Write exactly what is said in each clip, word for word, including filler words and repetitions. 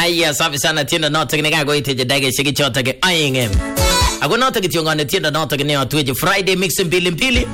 Aya safi sana tienda noto kinega go ite jedege shiki chota ke aingem. Ako noto kitionga tienda noto kine atueje Friday mix mbili mbili.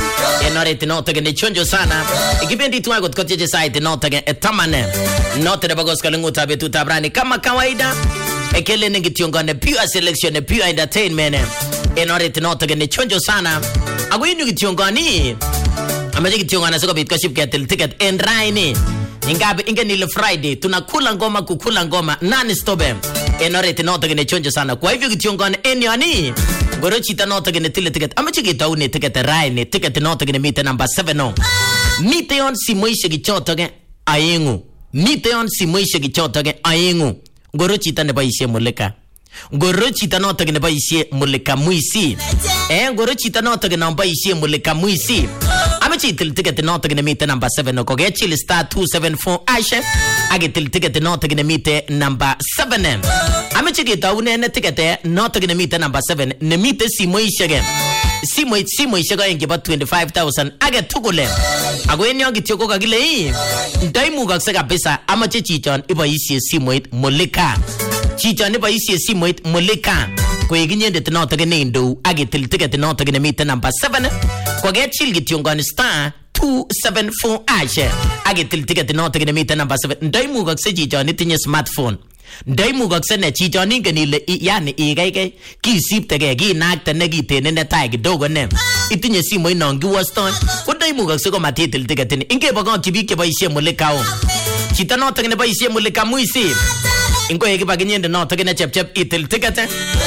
Enore tinoto kine chonjo sana. Ikipendi tu ago tkoteje site noto ke etamane. Noto de bagos kalungu tabe tu tabrani kama kawaida. Ekele ningi tionga ne pure selection ne pure entertainment. Enore tinoto kine chonjo sana. Ako yinu kitionga ni. Amaje kitionga na soko bitkoship ketel ticket enraini. Ingabe inge nile Friday tunakula ngoma kukula ngoma nani stobe enore tinoto gene chonjo sana kwa hivyo kitiongoane eni ani goro chita noto gene tile ticket amachi gitaune ticket raine ticket noto gene mite number seven on mite on simoishe gichoto ge ayengu mite on simoishe gichoto ge ayengu goro chita ne baishe muleka goro chita noto gene baishe muleka muisi eh goro chita noto gene baishe muleka muisi amachi til ticket noto gene mite number seven ko ge chili star two seven four ashe age til ticket noto gene mite number seven amachi gita une ne ticket noto gene mite number seven ne mite simo ishege simo simo ishege nge ba twenty-five thousand age tugule ago enyo gityo ka gile yi ndaimu ga sega pesa amachi chichon iba isi simo moleka chichon iba isi simo moleka ko yinyende tinoto gene ndo age til ticket noto gene mite number seven ko get chill gityongani star two seven four ashe age til ticket noto gene mite number seven ndai mu gakse chichon itinye smartphone ndai mu gakse ne chichon ingenile yani igege kisiptege ginakte ne gitene ne tai kidogo ne itinye simo inongi waston ko ndai mu gakse ko matitil ticket ni inge bagon tibike baishe molekao chita noto gene baishe moleka muisi ingo yeki baginyende noto gene chep chep itil ticket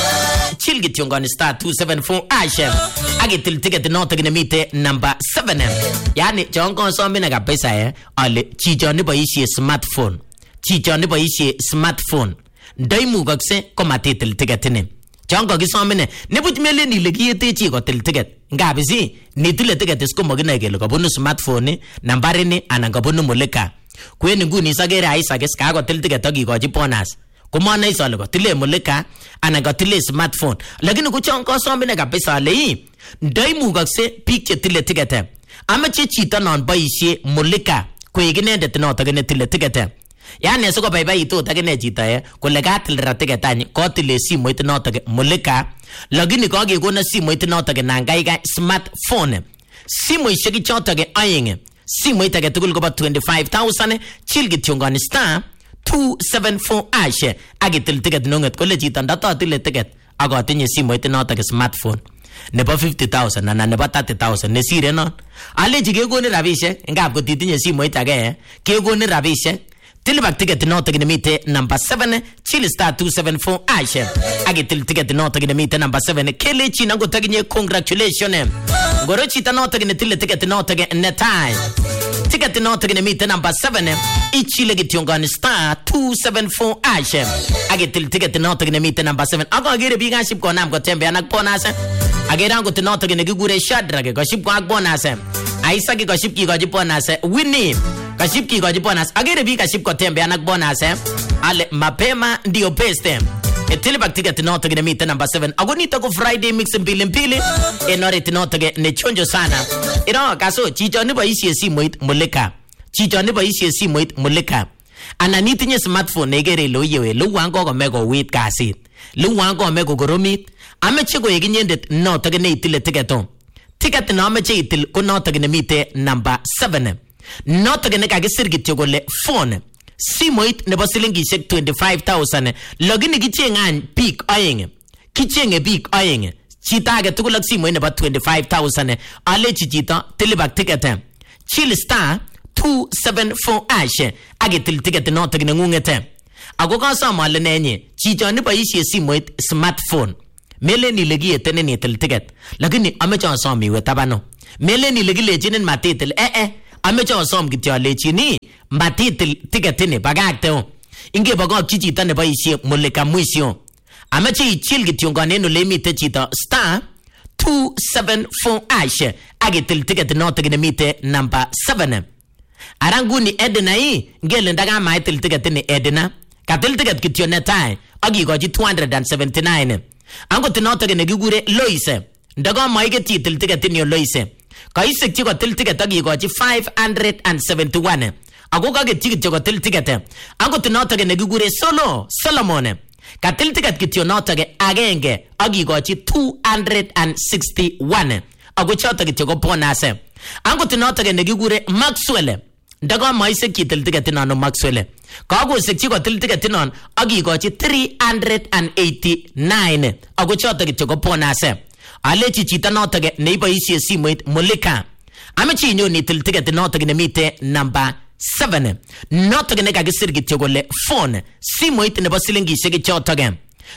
chill gityongani star two seven four ashe age til ticket noto gene mite number seven yani chongo sombi na kabisa eh ale chicho ni baishe smartphone chicho ni baishe smartphone ndai mu gakse ko matitil ticket ni chongo gisombi ne ne butmele ni legiyete chi ko til ticket ngabisi ni til ticket isko mogina gelo ko bunu smartphone nambari ni ananga bunu moleka kweni nguni sagere aisa geska ko til ticket agikoji bonus kumana isole ko tile moleka anaga tile smartphone lakini kuchonko sombi na kabisa le ndai mu gakse picture tile ticket amache chita non baishe moleka ko yiginende tinoto gene tile ticket yani soko bye bye to tagene chita eh ko lega tile ticket ani ko tile simo tinoto ge moleka lakini ko ge gona simo tinoto ge nangai ga smartphone simo ishegi chota ge ayenge simo itage tugul ko ba twenty-five thousand chilgi tiongani star two seven four ashe age til ticket nonget ko le chita ndata tile ticket ago tinye simo tinoto ge smartphone nebo fifty thousand na nebo thirty thousand ne sire non ale jige goni rabishe ngap ko titinye simo itage ke goni rabishe tilbak ticket noto gene mite number seven chill star two seven four ashe age til ticket noto gene mite number seven kele china go taginye congratulations goro chita noto gene til ticket noto gene time ticket noto gene mite number seven ichile gityongani star two seven four ashe age til ticket noto gene mite number seven ago agere biga ship ko nam ko tembe anak bonase agere ango tinoto gene gigure shadrage ko ship ko ak bonase aisa ki ko ship ki ko bonase winnie kaship ki ko bonus agere bi kaship ko tembe anak bonus eh ale mapema ndio best etilibak ticket noto gene mite number seven agonita ko Friday mix mbili mbili enore tinoto ge ne chonjo sana ino kaso chicho ni baishe simo moleka chicho ni baishe simo moleka anani tinye smartphone negere lo yewe lo wango ko mego wit kasit lo wango mego goromit ameche ko yeginyende noto gene itile ticket on ticket no ameche itil ko noto gene mite number seven noto gene kage sirgityo gole phone simoit nebo silingishek twenty-five thousand logini gichengan peak ayenge kichenge peak ayenge chita age tugul ak simoit nebo twenty-five thousand ale chichita tilibak ticket chill star two seven four ashe age til ticket noto gene ngungete ago ka samale nenye chicho ni baishe simoit smartphone mele ni legie teneni til ticket lakini amecha sami wetabano mele ni legile jinin matitel eh eh amecha osom kityo lechini matitil ticket ni bagakte o inge bago chichita ne baishe moleka mwisho amecha ichil kityo ganeno le mite chita star two seven four ashe age til ticket noto gene mite number seven aranguni edna yi ngele ndaga ma til ticket ni edna katil ticket kityo netai agi goji two hundred seventy-nine ango tinoto gene gigure loise ndaga ma ige titil ticket ni loise kaisek chiko til ticket agi goji five hundred seventy-one Ako kaketyi kityo kotil ticket. Angot notok nekikure Solo Solomon. Katil ticket kityo notok agenge akikochi two hundred sixty-one. Ako chotok kityo ko bonus. Angot notok nekikure Maxwell. Ndaka maisek kitil ticket nano Maxwell. Kakosekchi kotil ticket non akikochi three hundred eighty-nine. Ako chotok kityo ko bonus. Alechi chita notok neiboisie simoit Mulika. Amechi nyoni til ticket notok nemite number seven. Notok nekakisir kityo kole phone simoit nebo silingishek chotok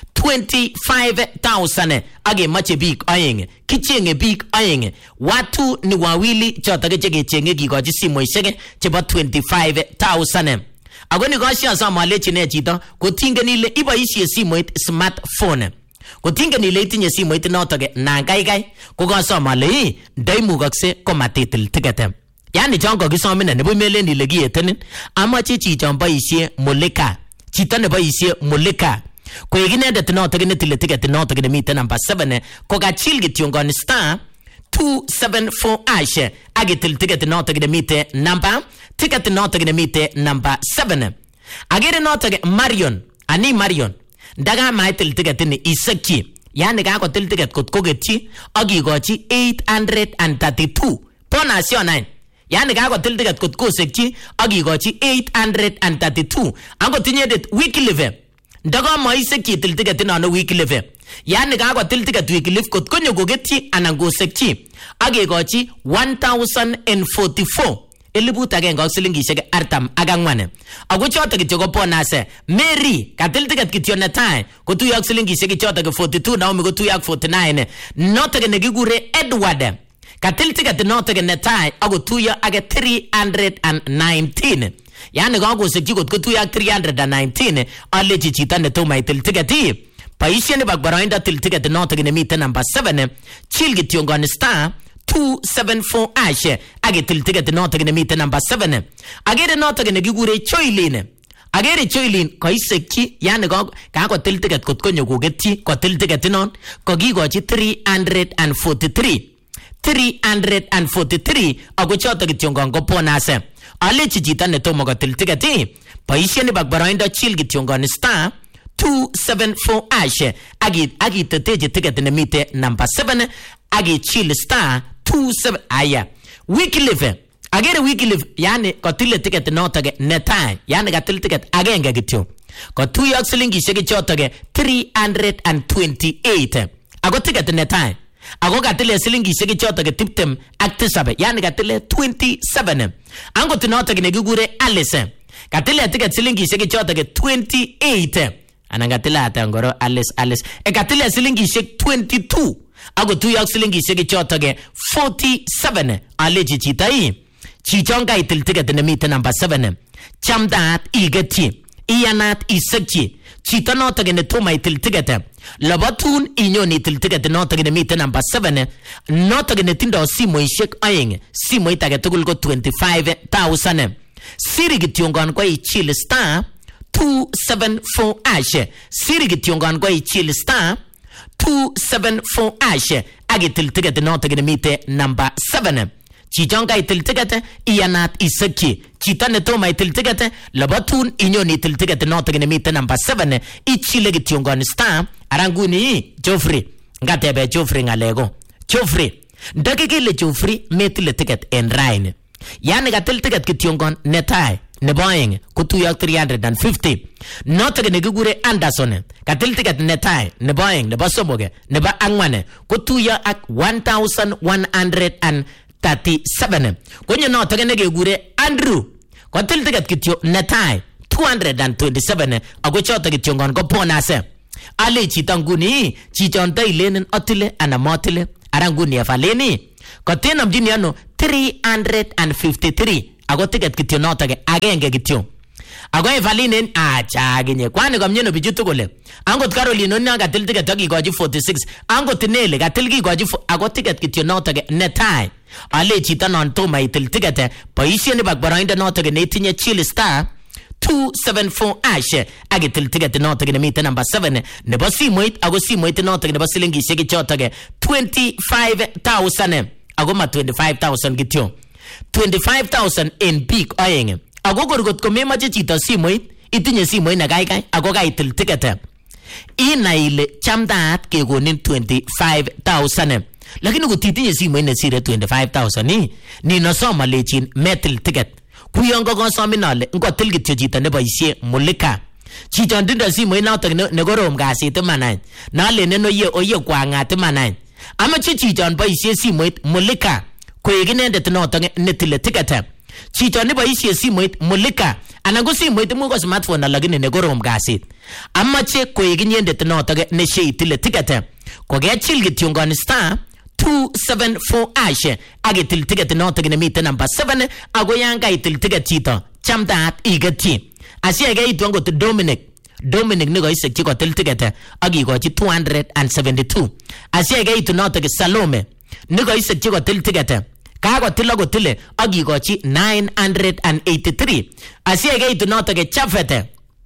twenty-five thousand. Age mache biik aeng. Kichenge biik aeng. Watu ni wawili chotok chekechenge kikochi simoishek chebo twenty-five thousand. Ako nikoshi asama alechi ne chito kotingeni ile iboisie simoit smartphone. Kotingeni ile itinye simoit notok nangaigai kokasoma le ndaimukakse komatitil ticket. Yani chongo kisomine nebo melen ile kiyetenin amache chichon boisie Mulika. Chito ne boisie Mulika. Koek inendet notok netile ticket notok nemite number seven kokachil kityongon star two seventy-four hash agitil ticket notok nemite number ticket notok nemite number seven. Agere notok Marion ani Marion ndaga maitil ticket ni isekchi. Yani kakotil ticket kot koketchi akikochi eight hundred thirty-two. Bonus yo nine. Yani kakotil ticket kot kosekchi akikochi eight hundred thirty-two. Ango tinye det Wycliffe. Ndaga maisekchi til ticket nano Wycliffe. Yani kakotil ticket Wycliffe kot konyo koketchi anan kosekchi akikochi one thousand forty-four. Elibut agenge ak silingishek artam ak angwan. Ako chotok kityo ko bonus. Mary katil ticket kityo netai kotuyo ak silingishek chotok forty-two. Naomi kotuyo ak forty-nine. Notok nekikure Edward katil ticket notok netai akotuyo ak three hundred nineteen. Yani kakosekchi kot kotuyo ak three hundred nineteen. Alechi chito netoma itil ticket paishe ni bakbaroinda til ticket notok nemite number seven. Chil kityongon star two seventy-four hash agitil ticket notok nemite number seven. Agere notok nekikure Choilin. Agere Choilin kaisekchi yani kakotil ticket kot konyo koketchi kotil ticket non kokikochi three hundred forty-three. three hundred forty-three. Ako chotok kityongon ko bonus. Alechi chito netomo kotil ticket paishe ni bakbaroinda chil kityongon star two seventy-four hash agi agi teteje ticket nemite number seven agi chill star two seven. Aya Wycliffe agere Wycliffe yani kotile ticket notok netai yani katil ticket agenge kityo kotuyo ak silingishek chotok three hundred twenty-eight. Ako ticket netai ako katile silingishek chotok tiptem ak tisab yani katile twenty-seven. Angot notok nekikure Alice katile ticket silingishek chotok twenty-eight. Anangatila ata ngoro Alice Alice ekatile silingishek twenty-two. Ako tuyo ak silingishek chotok forty-seven. Alechi chita hii chichonga itil ticket nemite number seven. Chamdaat igetchi iyanat isekchi chita notok netoma itil ticket labatun inyoni itil ticket notok nemite number seven. Notok netindo simoishek aeng simoit age tugul ko twenty-five thousand. Siri kityongon kwa ichil star two seventy-four hash. Siri kityongon kwa ichil star two seventy-four hash agitil ticket notok nemite number seven. Chichonga itil ticket iyanat isekchi chita netoma itil ticket labatun inyoni itil ticket notok nemite number seven. Ichile kityongon star aranguni Joffrey ngatebe Joffrey ngalego Joffrey ndakekele Joffrey metile ticket en rain. Yani katil ticket kityongon netai nebo aeng kotuyo ak three hundred fifty. Notok nekikure Anderson katil ticket netai nebo aeng nebo somok nebo angwan kotuyo ak one thousand one hundred thirty-seven. Kwenye notok nekekure Andrew katil ticket kityo netai two hundred twenty-seven. Ako chotok kityongon ko bonus. Ale chito nguni chichon tailenen atile ana motile aranguni afaleni kotenam jini ano three hundred fifty-three. Ako ticket kityo notok agenge kityo. Ako Evalinen acha ginye kwani kamnyeno bichu tugul. Angot Caroline onna katil ticket akikochi forty-six. Angot Nele katil kikochi ako ticket kityo notok netai. Ale chito non toma itil ticket boisie ni bakbaroinda notok netinye chill star two seventy-four hash agitil ticket notok nemite number seven nebo simoit. Ako simoit notok nebo silingishek chotok twenty-five thousand. Ako ma twenty-five thousand kityo twenty-five thousand en big aeng. Ako kor kot komemache chito simoit, itinye simoit ne kaikai ako kaitil ticket. Inai ile chamdaat kekonin twenty-five thousand. Lakini kutitinye simoit ne sire twenty-five thousand ni ni nosoma lechin metil ticket. Kuyon ko kosomin ale ngotil kityo chito ne boisie Mulika. Chito ndindo simoit notok ne korom kasit manany. Nale neno ye oye kwangat manany. Amache chito boisie simoit Mulika. Koek inendet notok netile ticket. Chito ne boisie simoit Mulika anan ko simoit mu ko smartphone lakini ne korom kasit. Amache koek inendet notok ne sheitile ticket. Ko kechil kityo ngon star two seven four ash agitil ticket notok ne miten number seven ago yanga itil ticket chito chamdaat igeti. Asiage itu ngot Dominic Dominic ne goisek chiko til ticket agigochi two hundred seventy-two. Asiage itu notok Salome ne goisek chiko til ticket kago tilo go tile agigochi nine hundred eighty-three. Asiage itu notok Chafete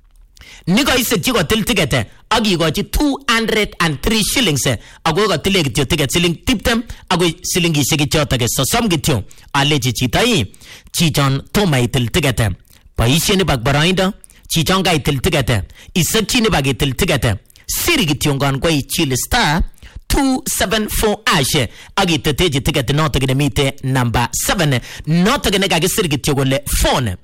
Niko isek chiko til ticket agigochi two hundred three shillings ago go tile kityo ticket shilling tiptem ago shilling isek chotok sosom kityo alechi chito yi chichon toma itil ticket paishe ni bagbarainda chichon ga itil ticket isek chini bag itil ticket siri kityo ngon kwa ichil star two seven four ash agiteteji ticket notok ne mite number seven notok ne kagisir kityo gole phone.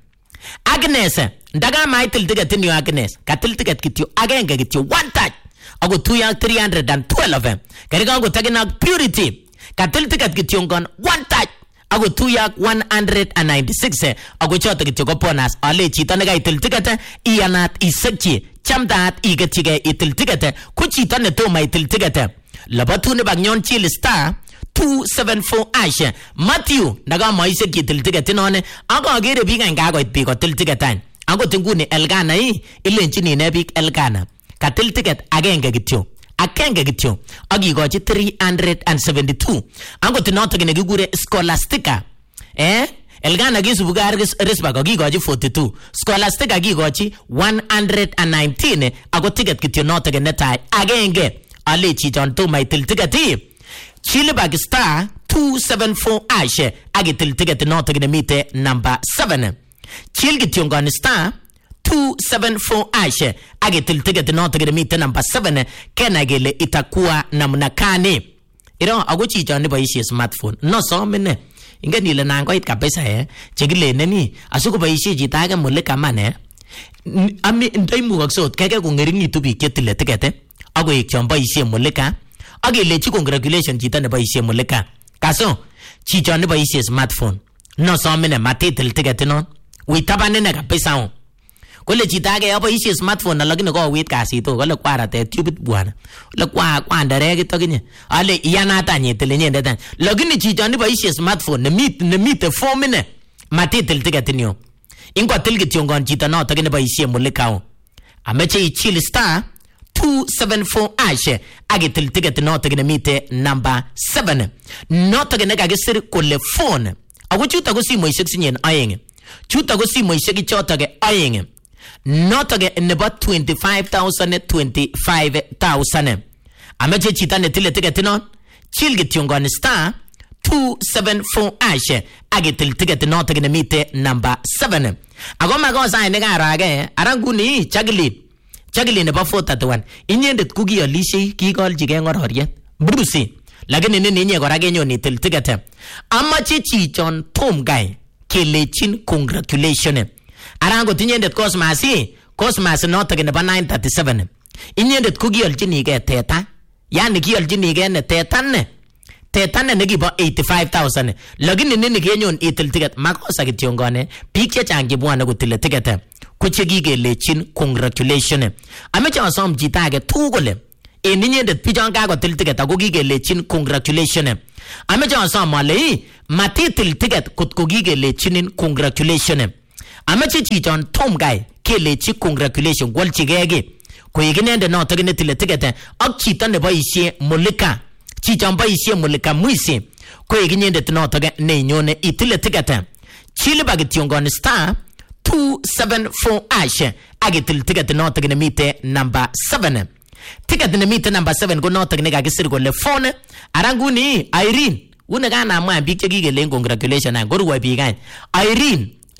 Agnes ndaga maitil ticket ni Agnes katil ticket kityo agenge kityo one touch ago two ya three hundred twelve kariga go tagina Purity katil ticket kityo ngon one touch ago two ya one hundred ninety-six ago chota kityo go bonus ale chito ne gaitil ticket iyanat isakchi chamdat igechige itil ticket ku chito ne to maitil ticket labatu ne bagnyon chil star two seven four ash Matthew ndaga moise kitil ticket none ago agere biga nga go bi ko til ticket an ago tinguni Elgana yi ilenchini ne big Elgana katil ticket agenge kityo akenge kityo agigochi three hundred seventy-two ago tinoto gine gigure Scholastica eh Elgana gisubuga resba agigochi forty-two Scholastica agigochi one hundred nineteen ago ticket kityo noto gine tai agenge ale chichon to maitil ticket yi Chilibag star two seven four ash agitil ticket notok ne mite number seven. Chilgityongon star two seven four ash agitil ticket notok ne mite number seven kenagele itakuwa namna kani. Iro ago chicho ne boisie smartphone no so mene ingeni ile nango it kabisa eh chegile neni asuko boisie chita age Mulika mane ami ndai mugaksot keke kungeringitu biik chetile ticket ago ikchon boisie Mulika agelechi congratulation chito ne boisie Mulika kaso chicho ne boisie smartphone no so mene matitil ticket non witabane ne kabisa on kole chito age boisie smartphone lakini ko wit kasit to kole kwarate tubit bwana le kwa kwandare kitokinye ale iyanata nyitil nyende tan lakini chicho ne boisie smartphone ne mit ne mite four mene matitil ticket nyo ingo til kityongon chito no to ne boisie Mulika on ameche ichil star two seven four ash agitil ticket notok ne mite number seven notok ne kagisir kole phone ago chuta go simo isek sinyen ayeng chuta go simo isek chotok ayeng notok ne ba twenty-five thousand twenty-five thousand ameche chita ne tile ticket non chilgit yongon star two seven four ash agitil ticket notok ne mite number seven ago magosa ne garage aranguni chaglit Chagili ne ba four thirty-one inyendet kukialishe kikolji ke ngororiet Bruce lakini nini nye kora kenyon itil ticket amache chichon tom guy kelechin congratulation arango tinyendet Cosmas Cosmas notok ne ba nine thirty-seven inyendet kukialjini ke teta yani kialjini ke ne teta ne teta ne kibo eighty-five thousand lakini nini kenyon itil ticket makosa kityongone biik chechang chebwane kotile ticket kuche kigelechin congratulation ameche asom chito age tugul en inyendet pichon kakotil ticket ako kigelechin congratulation ameche asom ale matitil ticket kotko kigelechin congratulation ameche chichon tom guy kelechi congratulation walchigege koik inendet notok netile ticket ak chito ne boisie Mulika chichon boisie Mulika mwisi koik inyendet notok ne nyone itile ticket chiliba kityongon star two seven four ash agitil ticket notok ne mite number seven ticket ne mite number seven ko notok ne kagisir kole phone aranguni Irene une kana mwa biik chekigelen congratulation an koruwa biik an Irene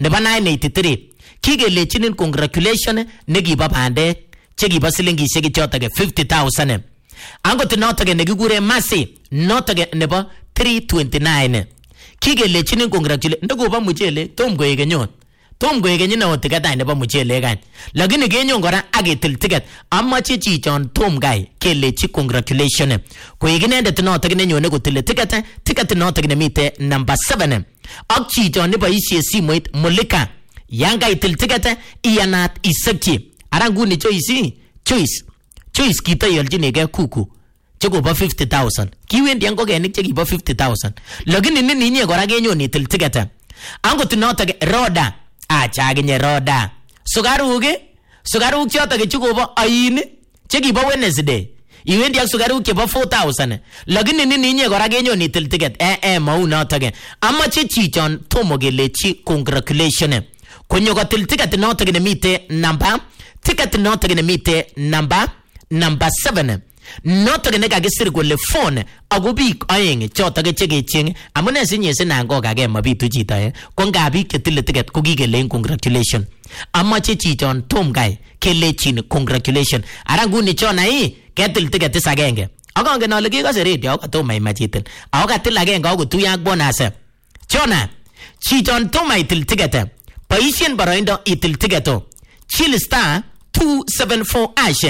nebo nine eighty-three kikelechinin congratulation nekibo bandek chekibo silingishek chotok fifty thousand. Angot notok nekikure Masi notok nebo three twenty-nine kikelechinin congratulation ndokobo muchelek tom koek kenyon tom koek kenyin na ticket nebo muchelek any lakini kenyon kora aketil ticket amache chichon tom guy kelechi congratulation koek inendet notok nenyone kotile ticket ticket notok nemite number seven ak chichon neboisie simoit Mulika yanga itil ticket iyanat isekchi ara nguni choice choice choice kitoyolchinige kuku chekobo fifty thousand kiwendi angokenik chekibo fifty thousand lakini nini inye kora kenyon itil ticket angot notok Roda acha aginye Roda sugaruk sugaruk chotok chekobo ayin chekibo Wednesday iwendi ak sugaruk chebo four thousand lakini nini inye kora kenyon itil ticket eh eh mau notok amache chichon tomo kelechi congratulation konyo kotil ticket notok nemite number ticket notok nemite number number seven notok nekakisir kole phone ako biik aeng chotok chekecheng amune sinye sinango kage mabitu chito eh ko ngabik chetile ticket ko kikelein congratulation amache chichon tom guy kelechin congratulation ara nguni chona ii ketil ticket is agenge akongen ale kikase radio akotoma imachitil ako katil agenge akotuya ak bonus chona chichon toma itil ticket boisien boroindo itil ticket chill star two seven four ash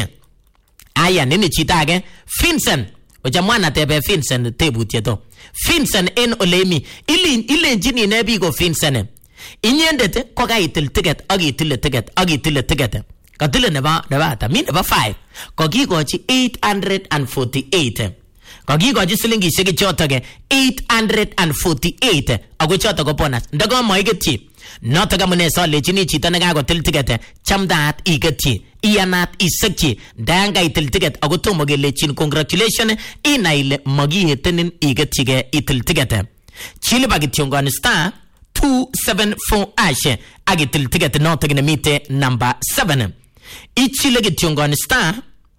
aya nini chita age Vincent ojamwana tebe Vincent tebutieto Vincent en olemi ilin ilenjini ne biko Vincent inyendet ko kaitil ticket ak itil ticket ak itil ticket katile neba neba ta min neba five ko kikochi eight hundred forty-eight ko kikochi silingishek chotok eight hundred forty-eight ako chotok ko bonus ndago moiketchi notok amune solechini chito nekakotil ticket chamdaat iketchi iyanat isekchi ndanga itil ticket ako tomo kelechin congratulation ina ile magiyetenin iketchige itil ticket chiliba kityongon star two seven four ash agitil ticket notok nemite number seven ichile kityongon star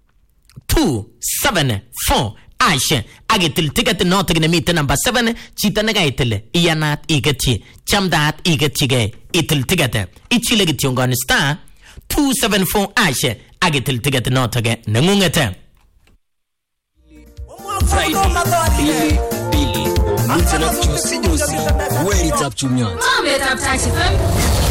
two seven four ash agitil ticket notok nemite number seven chito nekaitil iyanat iketchi chamdaat iketchige itil ticket ichile kityongon star two seven four ash agitil ticket notoge nengungete Friday Billy Billy Mutana Juicy Juicy Where it up to me Mom, it's up to